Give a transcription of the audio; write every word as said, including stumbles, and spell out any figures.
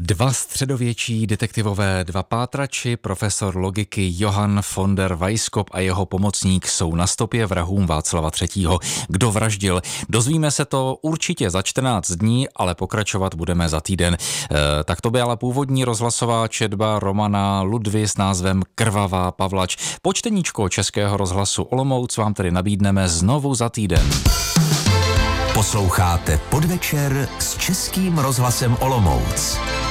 Dva středověčí detektivové, dva pátrači, profesor logiky Johann von der Weisskop a jeho pomocník jsou na stopě vrahům Václava třetího. Kdo vraždil? Dozvíme se to určitě za čtrnáct dní, ale pokračovat budeme za týden. E, tak to byla původní rozhlasová četba Romana Ludvy s názvem Krvavá Pavlač. Počteníčko Českého rozhlasu Olomouc vám tedy nabídneme znovu za týden. Posloucháte Podvečer s Českým rozhlasem Olomouc.